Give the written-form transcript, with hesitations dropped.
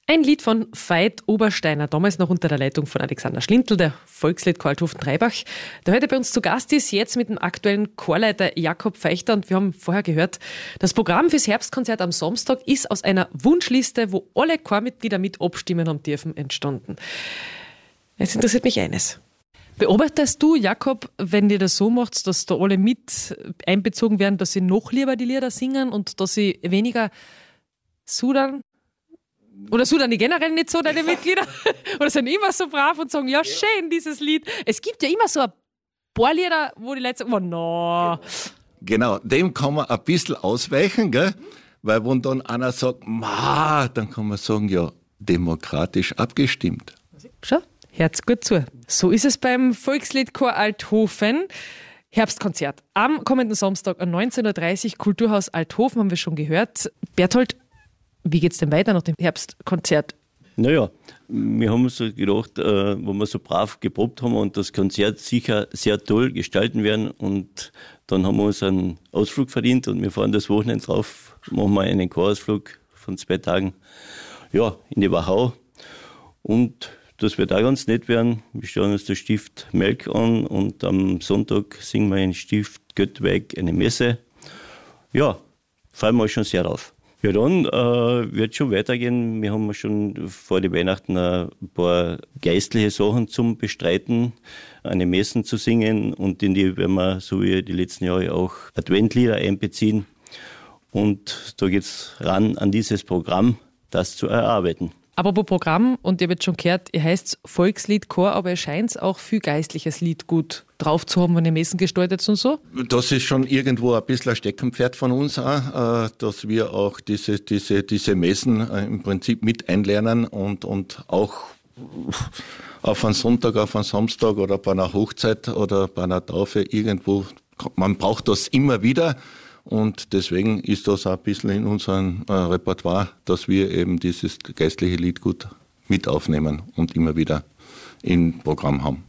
Ein Lied von Veit Obersteiner, damals noch unter der Leitung von Alexander Schlintl, der Volksliedchor Althofen-Treibach, der heute bei uns zu Gast ist, jetzt mit dem aktuellen Chorleiter Jakob Feichter. Und wir haben vorher gehört, das Programm fürs Herbstkonzert am Samstag ist aus einer Wunschliste, wo alle Chormitglieder mit abstimmen haben dürfen, entstanden. Jetzt interessiert mich eines. Beobachtest du, Jakob, wenn ihr das so macht, dass da alle mit einbezogen werden, dass sie noch lieber die Lieder singen und dass sie weniger sudern? Oder sudern die generell nicht so, deine Mitglieder? Oder sind immer so brav und sagen, ja, schön, dieses Lied. Es gibt ja immer so ein paar Lieder, wo die Leute sagen, oh, no. Genau, dem kann man ein bisschen ausweichen, gell? Weil wenn dann einer sagt, ma, dann kann man sagen, ja, demokratisch abgestimmt. Schau, hört's gut zu. So ist es beim Volksliedchor Althofen. Herbstkonzert am kommenden Samstag um 19.30 Uhr, Kulturhaus Althofen, haben wir schon gehört. Berthold, wie geht's denn weiter nach dem Herbstkonzert? Naja, wir haben uns so gedacht, wo wir so brav geprobt haben und das Konzert sicher sehr toll gestalten werden, und dann haben wir uns einen Ausflug verdient und wir fahren das Wochenende drauf, machen wir einen Chorausflug von 2 Tagen, ja, in die Wachau, und das wird auch ganz nett werden. Wir schauen uns das Stift Melk an und am Sonntag singen wir in Stift Göttweig eine Messe. Ja, freuen wir uns schon sehr drauf. Ja, dann wird schon weitergehen. Wir haben schon vor die Weihnachten ein paar geistliche Sachen zum Bestreiten, eine Messen zu singen, und in die werden wir, so wie die letzten Jahre, auch Adventlieder einbeziehen. Und da geht's ran an dieses Programm, das zu erarbeiten. Aber pro Programm, und ihr habt schon gehört, ihr heißt Volksliedchor, aber ihr scheint auch viel geistliches Lied gut drauf zu haben, wenn ihr Messen gestaltet und so? Das ist schon irgendwo ein bisschen ein Steckenpferd von uns auch, dass wir auch diese Messen im Prinzip mit einlernen und auch auf einen Sonntag, auf einen Samstag oder bei einer Hochzeit oder bei einer Taufe irgendwo, man braucht das immer wieder. Und deswegen ist das auch ein bisschen in unserem Repertoire, dass wir eben dieses geistliche Lied gut mit aufnehmen und immer wieder im Programm haben.